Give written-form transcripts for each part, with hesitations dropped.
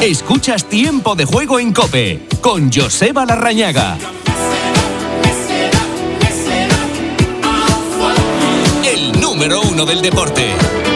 Escuchas Tiempo de Juego en COPE con Joseba Larrañaga. El número 1 del deporte.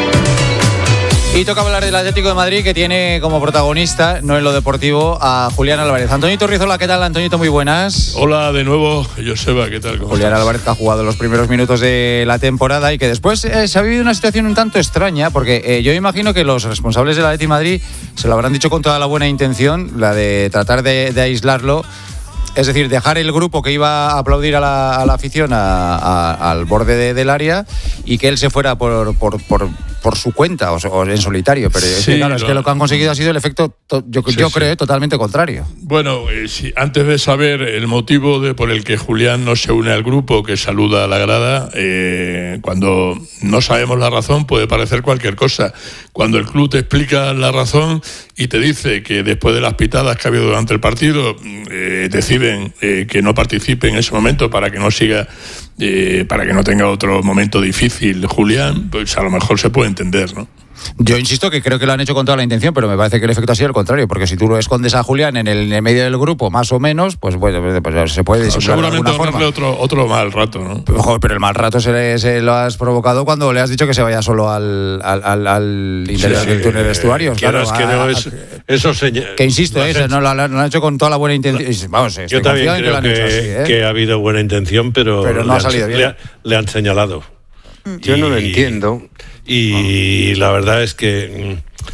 Y toca hablar del Atlético de Madrid, que tiene como protagonista, no en lo deportivo, a Julián Álvarez. Antoñito Rizola, ¿qué tal, Antoñito? Muy buenas. Hola de nuevo, Joseba, ¿qué tal? Julián Álvarez, que ha jugado los primeros minutos de la temporada y que después se ha vivido una situación un tanto extraña, porque yo imagino que los responsables del Atlético de Madrid se lo habrán dicho con toda la buena intención, la de tratar de aislarlo. Es decir, dejar el grupo que iba a aplaudir a la afición al borde del área y que él se fuera por su cuenta o en solitario. Pero sí, claro, es que lo que han conseguido ha sido el efecto, yo creo, totalmente contrario. Bueno, antes de saber el motivo por el que Julián no se une al grupo, que saluda a la grada, cuando no sabemos la razón puede parecer cualquier cosa. Cuando el club te explica la razón y te dice que después de las pitadas que ha habido durante el partido, deciden que no participe en ese momento para que no siga, para que no tenga otro momento difícil Julián, pues a lo mejor se puede entender, ¿no? Yo insisto que creo que lo han hecho con toda la intención, pero me parece que el efecto ha sido el contrario, porque si tú lo escondes a Julián en el medio del grupo, más o menos, pues bueno, pues se puede disimular de alguna forma. Seguramente otro mal rato, ¿no? Pero el mal rato se lo has provocado cuando le has dicho que se vaya solo al interior del túnel de vestuarios. Claro, es que no es eso que insisto, no lo han hecho con toda la buena intención. Vamos, yo también creo que ha habido buena intención, pero no ha salido bien. Le han señalado. Yo no lo entiendo. Y la verdad es que,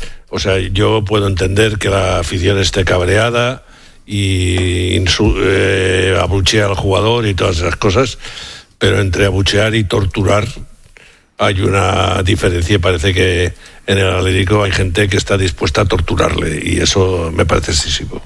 yo puedo entender que la afición esté cabreada y abuchea al jugador y todas esas cosas, pero entre abuchear y torturar hay una diferencia. Parece que en el Atlético hay gente que está dispuesta a torturarle y eso me parece excesivo.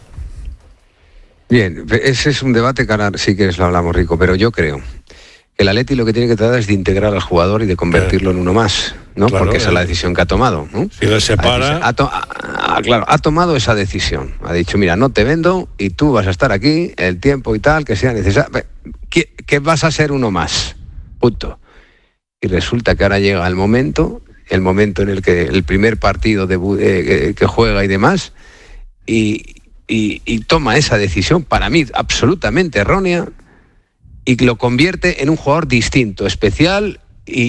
Bien, ese es un debate que ahora sí que lo hablamos, Rico, pero yo creo que el Atleti lo que tiene que tratar es de integrar al jugador y de convertirlo en uno más, ¿no? Claro, porque esa es la decisión que ha tomado, ¿no? Si le separa... Ha tomado esa decisión. Ha dicho, mira, no te vendo y tú vas a estar aquí el tiempo y tal que sea necesario. Que vas a ser uno más. Punto. Y resulta que ahora llega el momento en el que el primer partido que juega y demás, y toma esa decisión, para mí absolutamente errónea, y lo convierte en un jugador distinto, especial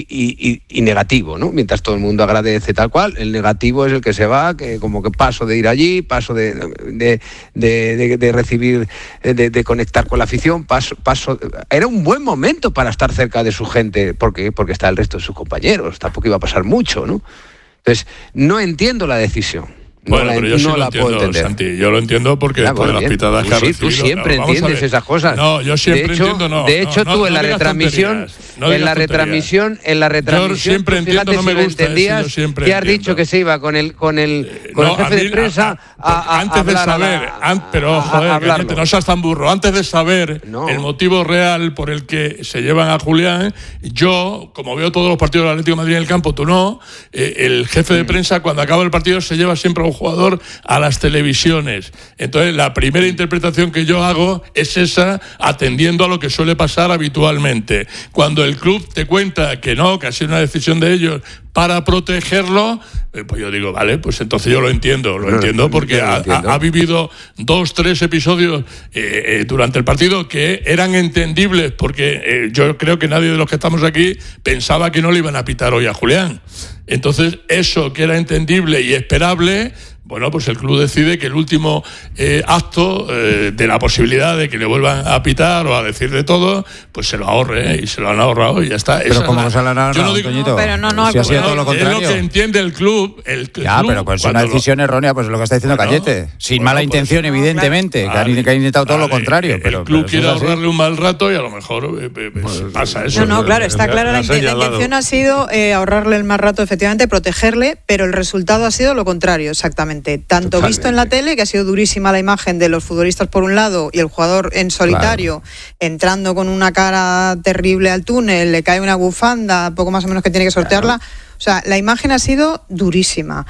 y negativo, ¿no? Mientras todo el mundo agradece tal cual, el negativo es el que se va, que como que paso de ir allí, paso de recibir, de conectar con la afición, paso. Era un buen momento para estar cerca de su gente, porque está el resto de sus compañeros, tampoco iba a pasar mucho, ¿no? Entonces, no entiendo la decisión. Bueno, pero yo sí lo entiendo, Santi. Yo lo entiendo porque después de las pitadas que ha recibido... Tú siempre entiendes esas cosas. No, yo siempre entiendo, no. De hecho, tú en la retransmisión... En la retransmisión... Yo siempre entiendo, no me gusta eso, yo siempre que has dicho que se iba con el jefe de prensa antes de saber... Pero, joder, gente, no seas tan burro. Antes de saber el motivo real por el que se llevan a Julián, yo, como veo todos los partidos del Atlético de Madrid en el campo, tú no, el jefe de prensa, cuando acaba el partido, se lleva siempre a un jugador a las televisiones. Entonces, la primera interpretación que yo hago es esa, atendiendo a lo que suele pasar habitualmente. Cuando el club te cuenta que no, que ha sido una decisión de ellos para protegerlo, pues yo digo, vale, pues entonces yo lo entiendo porque ha vivido 2-3 episodios durante el partido que eran entendibles, porque yo creo que nadie de los que estamos aquí pensaba que no le iban a pitar hoy a Julián. Entonces, eso que era entendible y esperable, bueno, pues el club decide que el último acto de la posibilidad de que le vuelvan a pitar o a decir de todo, pues se lo ahorre, y se lo han ahorrado y ya está. Pero como no se lo han ahorrado, yo no digo, Toñito, pero no, si ha sido todo lo contrario. Es lo que entiende el club. Pero pues es una decisión errónea, pues es lo que está diciendo Cañete. Sin mala intención, evidentemente, que ha intentado todo lo contrario. El club quiere ahorrarle un mal rato y a lo mejor pasa eso. No, claro, está clara la intención ha sido ahorrarle el mal rato, efectivamente, protegerle, pero el resultado ha sido lo contrario, exactamente. Tanto totalmente. Visto en la tele, que ha sido durísima la imagen de los futbolistas por un lado y el jugador en solitario, entrando con una cara terrible al túnel, le cae una bufanda, poco más o menos que tiene que sortearla. O sea, la imagen ha sido durísima,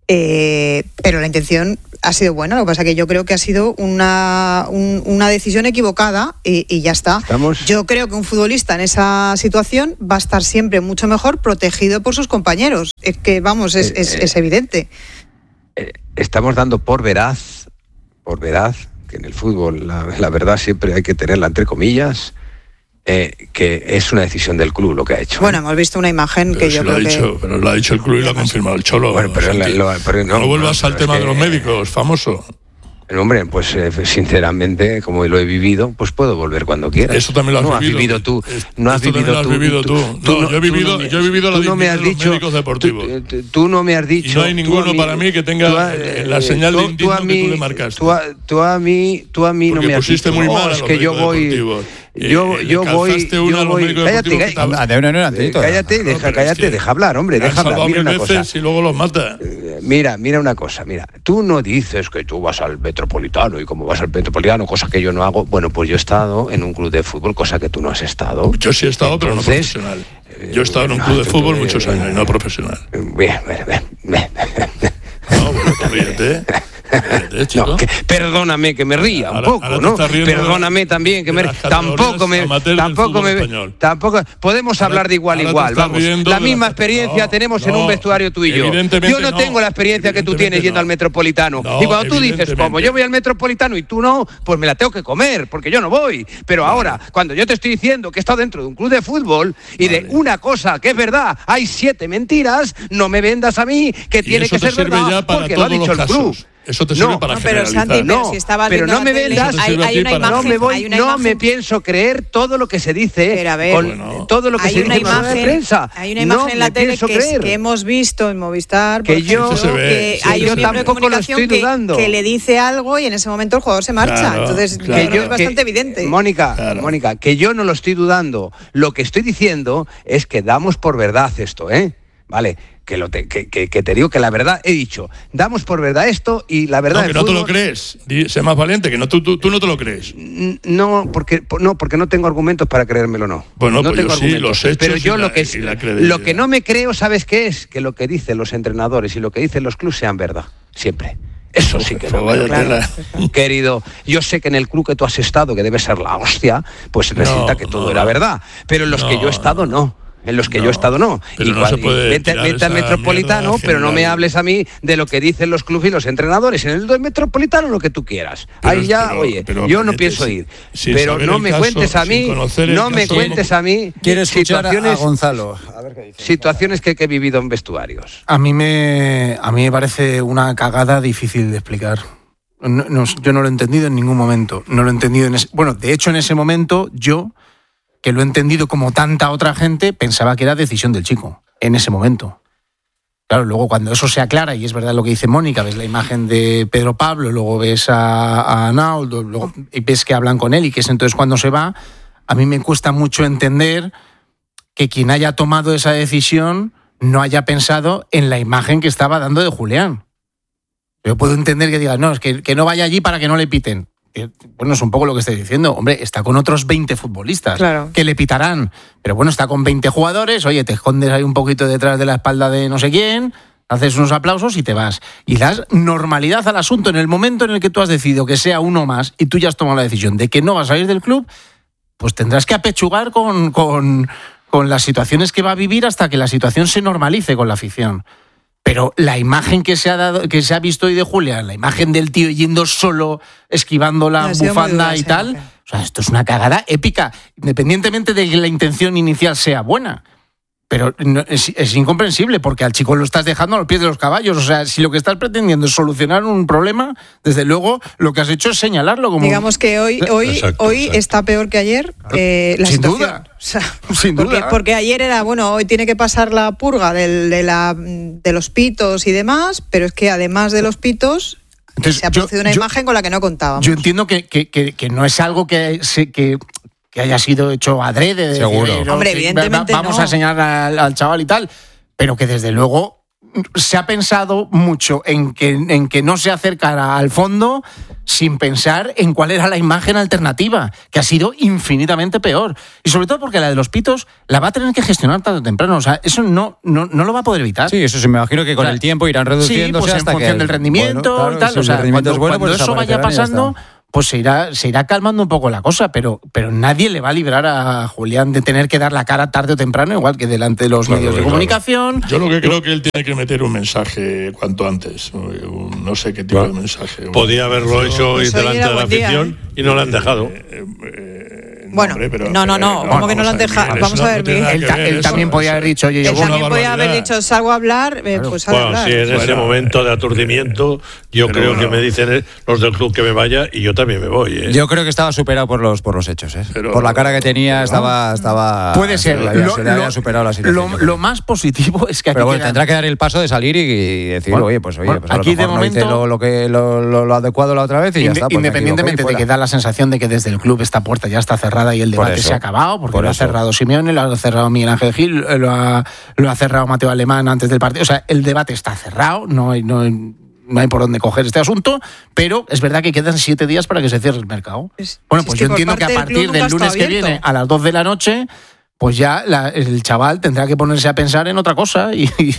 pero la intención ha sido buena. Lo que pasa es que yo creo que ha sido una decisión equivocada y ya está. Yo creo que un futbolista en esa situación va a estar siempre mucho mejor protegido por sus compañeros. Es que, vamos, es evidente. estamos dando por veraz, que en el fútbol la verdad siempre hay que tenerla entre comillas, que es una decisión del club lo que ha hecho. Bueno, hemos visto una imagen pero que yo creo que... Pero lo ha dicho el club y lo ha confirmado el Cholo. Bueno, pero no vuelvas al tema de los médicos, famoso. Hombre, pues sinceramente, como lo he vivido, pues puedo volver cuando quiera. Eso también lo has vivido tú. No has vivido tú. No, yo he vivido la dignidad de los médicos deportivos. Tú no me has dicho... Y no hay ninguno para mí que tenga la señal de indigno que tú le marcaste. Tú a mí no me has dicho. Muy mal es que yo voy... Yo voy. Cállate, deja hablar, hombre, deja hablar. Mira una cosa. Y luego los mata. Mira una cosa, tú no dices que tú vas al Metropolitano y como vas al Metropolitano, cosa que yo no hago. Bueno, pues yo he estado en un club de fútbol, cosa que tú no has estado. Yo sí he estado, entonces, pero no profesional. Yo he estado en un club de fútbol muchos años y no profesional. Bien. No, bueno, ríete. No, perdóname que me ría un poco, ¿no? Perdóname también que me tampoco podemos hablar de igual a igual, vamos. La misma experiencia tenemos en un vestuario tú y yo. Yo no tengo la experiencia que tú tienes yendo al Metropolitano. Y cuando tú dices, como yo voy al Metropolitano y tú no, pues me la tengo que comer, porque yo no voy. Pero ahora, cuando yo te estoy diciendo que he estado dentro de un club de fútbol y de una cosa que es verdad, hay 7 mentiras, no me vendas a mí que tiene que ser verdad porque lo ha dicho el club. Eso te sirve para generalizar. Santi, pero si estabas pero no me vendas, hay una imagen, no me pienso creer todo lo que se dice, pero a ver, todo lo que se dice en la prensa. Hay una imagen en la tele que hemos visto en Movistar, que yo hay un miembro de comunicación que le dice algo y en ese momento el jugador se marcha. Entonces, es bastante evidente. Mónica, que yo no lo estoy dudando. Lo que estoy diciendo es que damos por verdad esto, ¿vale? Que te digo que la verdad he dicho, damos por verdad esto y la verdad... No, que no te lo crees, sé más valiente, que no, tú no te lo crees. No, porque no tengo argumentos para creérmelo, no. Bueno, no pues tengo yo sí, los hechos pero yo lo que no me creo, ¿sabes qué es? Que lo que dicen los entrenadores y lo que dicen los clubes sean verdad, siempre. Eso sí que no. Claro. Querido, yo sé que en el club que tú has estado, que debe ser la hostia, pues resulta que todo era verdad, pero en los que yo he estado, no. En los que yo he estado no. Pero no se puede vete al Metropolitano, pero no me hables a mí de lo que dicen los clubes y los entrenadores. En el Metropolitano lo que tú quieras. Ahí ya, yo no pienso ir. Pero no me cuentes a mí, Quiero escuchar a Gonzalo. A ver qué dice. Situaciones que he vivido en vestuarios. A mí me parece una cagada difícil de explicar. Yo no lo he entendido en ningún momento. No lo he entendido de hecho en ese momento yo, que lo he entendido como tanta otra gente, pensaba que era decisión del chico, en ese momento. Claro, luego cuando eso se aclara, y es verdad lo que dice Mónica, ves la imagen de Pedro Pablo, luego ves a Arnaud, luego ves que hablan con él y que es entonces cuando se va, a mí me cuesta mucho entender que quien haya tomado esa decisión no haya pensado en la imagen que estaba dando de Julián. Yo puedo entender que diga, no, es que no vaya allí para que no le piten. Bueno, es un poco lo que estoy diciendo. Hombre, está con otros 20 futbolistas que le pitarán. Pero bueno, está con 20 jugadores. Oye, te escondes ahí un poquito detrás de la espalda de no sé quién, haces unos aplausos y te vas. Y das normalidad al asunto. En el momento en el que tú has decidido que sea uno más y tú ya has tomado la decisión de que no vas a ir del club, pues tendrás que apechugar con las situaciones que va a vivir hasta que la situación se normalice con la afición. Pero la imagen que se ha visto hoy de Julián, la imagen del tío yendo solo, esquivando la bufanda y tal, o sea, esto es una cagada épica, independientemente de que la intención inicial sea buena. Pero es incomprensible, porque al chico lo estás dejando a los pies de los caballos. O sea, si lo que estás pretendiendo es solucionar un problema, desde luego lo que has hecho es señalarlo como... Digamos que hoy está peor que ayer. Sin duda. O sea, sin duda. Porque ayer era, hoy tiene que pasar la purga de los pitos y demás, pero es que además de los pitos... Entonces, se ha producido una imagen con la que no contábamos. Yo entiendo que no es algo que haya sido hecho adrede. Seguro. Hombre, evidentemente vamos a señalar al chaval y tal, pero que desde luego se ha pensado mucho en que no se acercara al fondo sin pensar en cuál era la imagen alternativa, que ha sido infinitamente peor. Y sobre todo porque la de los pitos la va a tener que gestionar tarde o temprano. O sea, eso no lo va a poder evitar. Sí, eso se me imagino que con el tiempo irán reduciéndose pues hasta en función del rendimiento y tal. Si o sea, el rendimiento cuando es bueno, eso vaya pasando, pues se irá calmando un poco la cosa, pero nadie le va a librar a Julián de tener que dar la cara tarde o temprano, igual que delante de los medios de comunicación. Yo lo que creo que él tiene que meter un mensaje cuanto antes, no sé qué tipo de mensaje. Podía haberlo hecho hoy delante de la afición y no lo han dejado. Bueno, ¿cómo que no lo han dejado? Vamos a ver, él también podía haber dicho, él también podía haber dicho, salgo a hablar, pues salgo a hablar. Sí, en ese momento de aturdimiento, yo creo que me dicen los del club que me vaya y yo también me voy. Yo creo que estaba superado por los hechos, por la cara que tenía, estaba puede ser, se le había superado la situación. Lo más positivo es que pero bueno, tendrá que dar el paso de salir y decir, oye, pues aquí de momento lo adecuado la otra vez y ya está. Independientemente de que da la sensación de que desde el club esta puerta ya está cerrada y el debate se ha acabado, porque lo ha cerrado Simeone, lo ha cerrado Miguel Ángel Gil, lo ha cerrado Mateo Alemán antes del partido. O sea, el debate está cerrado, no hay por dónde coger este asunto, pero es verdad que quedan 7 días para que se cierre el mercado. Bueno, pues yo entiendo que a partir del lunes que viene, a las 2 de la noche, pues ya el chaval tendrá que ponerse a pensar en otra cosa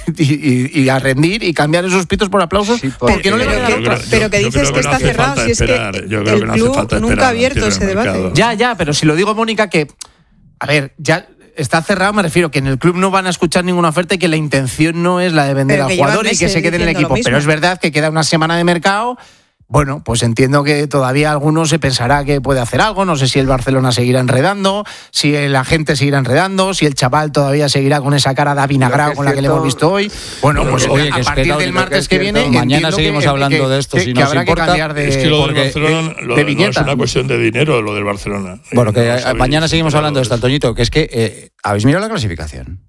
y a rendir y cambiar esos pitos por aplausos. Sí, porque no le pero que dices que está cerrado, si es que el club nunca ha abierto ese debate. Ya, pero si lo digo, Mónica, que, a ver, ya está cerrado, me refiero que en el club no van a escuchar ninguna oferta y que la intención no es la de vender al jugador y que se quede en el equipo. Pero es verdad que queda una semana de mercado. Bueno, pues entiendo que todavía alguno se pensará que puede hacer algo. No sé si el Barcelona seguirá enredando, si el agente seguirá enredando, si el chaval todavía seguirá con esa cara de avinagrado con la que le hemos visto hoy. Bueno, pues oye, a partir del martes que viene, mañana seguimos hablando de esto. Si nos habrá importa, que cambiar de, es que lo del Barcelona no es una cuestión de dinero, lo del Barcelona. Bueno, que mañana seguimos hablando de esto, Antoñito, que es que ¿habéis mirado la clasificación?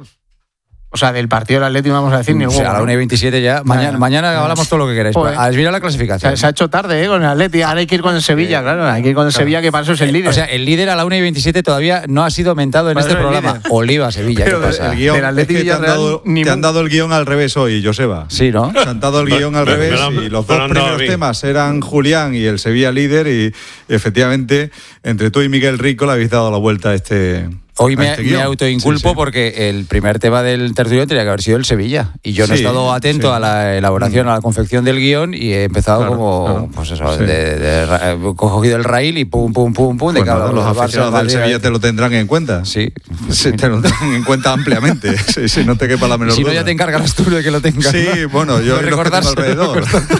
O sea, del partido del Atlético vamos a decir ni a la 1:27 ya. Mañana hablamos todo lo que queráis. ¿Habéis mirado la clasificación? Se ha hecho tarde con el Atlético. Ahora hay que ir con el Sevilla, claro. Hay que ir con el Sevilla, que para eso es el líder. O sea, el líder a la 1:27 todavía no ha sido aumentado en este programa. Oliva, Sevilla. Pero ¿qué pasa? El guión, del Atlético es que te han dado el guión al revés hoy, Joseba. Sí, ¿no? Te han dado el guión al revés y los dos primeros temas eran Julián y el Sevilla líder y efectivamente entre tú y Miguel Rico le habéis dado la vuelta a este... Hoy me autoinculpo porque el primer tema del tertulión tenía que haber sido el Sevilla. Y yo no he estado atento a la elaboración, a la confección del guión y he empado pues eso, cogido el raíl y pum, de cada los aficionados del Sevilla te lo tendrán en cuenta. Sí. Te lo tendrán en cuenta ampliamente. Sí, no te quepa la menor duda. Si no, ya te encargarás tú de que lo tengas. Sí, bueno, yo recordarlo alrededor.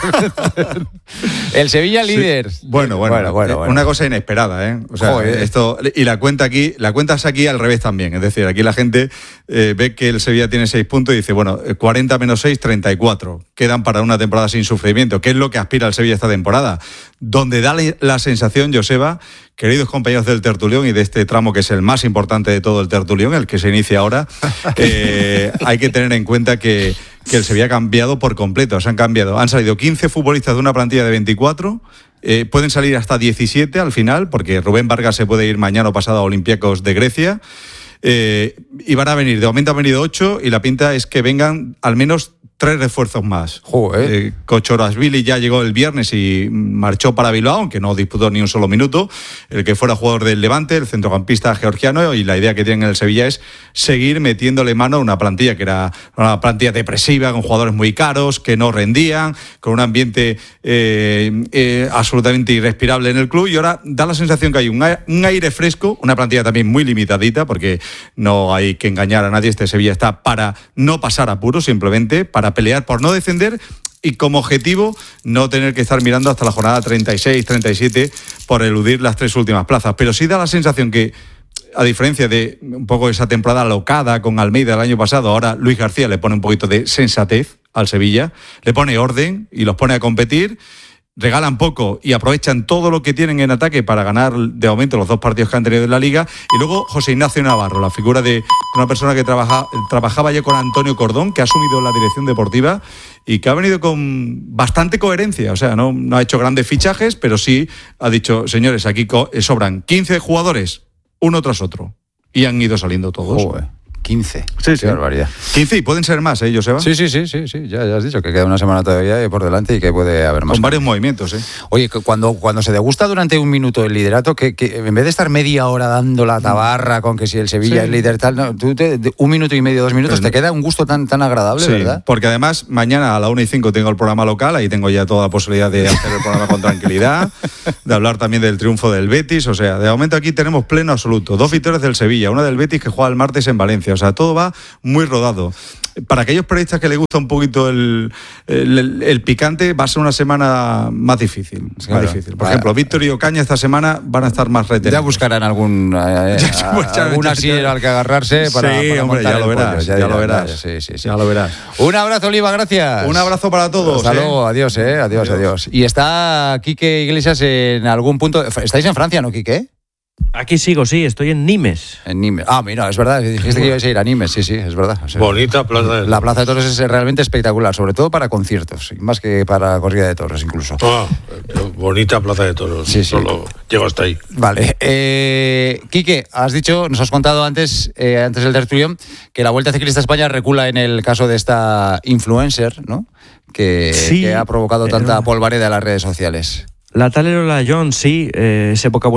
El Sevilla líder. Bueno. Una cosa inesperada, ¿eh? O sea, esto, y la cuentas aquí al revés también, es decir, aquí la gente ve que el Sevilla tiene 6 puntos y dice, bueno, 40 menos 6, 34, quedan para una temporada sin sufrimiento, que es lo que aspira el Sevilla esta temporada, donde da la sensación, Joseba, queridos compañeros del tertulión y de este tramo que es el más importante de todo el tertulión, el que se inicia ahora, hay que tener en cuenta que el Sevilla ha cambiado por completo, han salido 15 futbolistas de una plantilla de 24. Pueden salir hasta 17 al final, porque Rubén Vargas se puede ir mañana o pasado a Olympiacos de Grecia. Y van a venir, de momento han venido 8 y la pinta es que vengan al menos 3 refuerzos más. Kochorashvili ya llegó el viernes y marchó para Bilbao, aunque no disputó ni un solo minuto. El que fuera jugador del Levante, el centrocampista georgiano, y la idea que tienen en el Sevilla es seguir metiéndole mano a una plantilla que era una plantilla depresiva, con jugadores muy caros, que no rendían, con un ambiente absolutamente irrespirable en el club, y ahora da la sensación que hay un aire fresco, una plantilla también muy limitadita, porque no hay que engañar a nadie, este Sevilla está para no pasar apuros, simplemente para pelear por no descender y como objetivo no tener que estar mirando hasta la jornada 36, 37 por eludir las 3 últimas plazas. Pero sí da la sensación que, a diferencia de un poco esa temporada alocada con Almeida el año pasado, ahora Luis García le pone un poquito de sensatez al Sevilla, le pone orden y los pone a competir. Regalan poco y aprovechan todo lo que tienen en ataque para ganar de momento los 2 partidos que han tenido en la Liga. Y luego José Ignacio Navarro, la figura de una persona que trabajaba ya con Antonio Cordón, que ha asumido la dirección deportiva y que ha venido con bastante coherencia. O sea, no ha hecho grandes fichajes, pero sí ha dicho, señores, aquí sobran 15 jugadores, uno tras otro. Y han ido saliendo todos. 15. Sí, sí. Barbaridad. 15 y pueden ser más, Joseba. Sí. Ya has dicho que queda una semana todavía por delante y que puede haber más. Con varios movimientos, Oye, cuando se degusta durante un minuto el liderato, que en vez de estar media hora dando la tabarra con que si el Sevilla es líder tal, no, tú un minuto y medio, 2 minutos, te queda un gusto tan agradable, ¿verdad? Porque además mañana a la 1:05 tengo el programa local, ahí tengo ya toda la posibilidad de hacer el programa con tranquilidad, de hablar también del triunfo del Betis, o sea, de momento aquí tenemos pleno absoluto. 2 victorias del Sevilla, una del Betis que juega el martes en Valencia, o sea, todo va muy rodado. Para aquellos periodistas que les gusta un poquito el picante, va a ser una semana más difícil. Claro. Por ejemplo, Víctor y Ocaña esta semana van a estar más retenidos. Ya buscarán algún asiero al que agarrarse para hombre, ya lo verás. Ya lo verás. Ya lo verás. Un abrazo, Oliva, gracias. Un abrazo para todos. Hasta luego, adiós. Y está Quique Iglesias en algún punto. ¿Estáis en Francia, no, Quique? Aquí sigo, sí, estoy en Nimes. En Nimes. Mira, es verdad, dijiste que ibais a ir a Nimes, sí, es verdad. O sea, bonita plaza. La plaza de toros es realmente espectacular, sobre todo para conciertos, más que para corrida de toros incluso. Bonita plaza de toros, solo llego hasta ahí. Vale. Quique, nos has contado antes del tertulión, que la Vuelta Ciclista a España recula en el caso de esta influencer, ¿no? Que ha provocado tanta polvareda en las redes sociales. La tal Lola Jones, ese poca